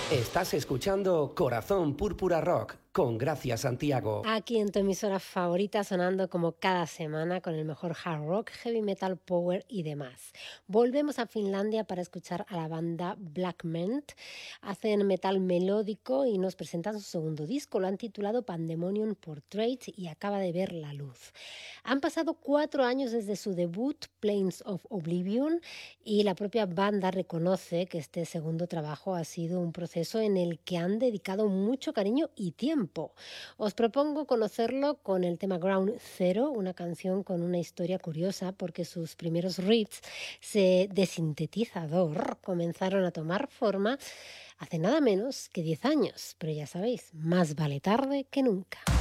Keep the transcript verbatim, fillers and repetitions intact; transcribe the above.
Estás escuchando Corazón Púrpura Rock con Gracia Santiago. Aquí en tu emisora favorita, sonando como cada semana con el mejor hard rock, heavy metal, power y demás. Volvemos a Finlandia para escuchar a la banda Black Ment. Hacen metal melódico y nos presentan su segundo disco. Lo han titulado Pandemonium Portrait y acaba de ver la luz. Han pasado cuatro años desde su debut, Plains of Oblivion, y la propia banda reconoce que este segundo trabajo ha sido un proceso en el que han dedicado mucho cariño y tiempo. Os propongo conocerlo con el tema Ground Zero, una canción con una historia curiosa porque sus primeros riffs de sintetizador comenzaron a tomar forma hace nada menos que diez años, pero ya sabéis, más vale tarde que nunca.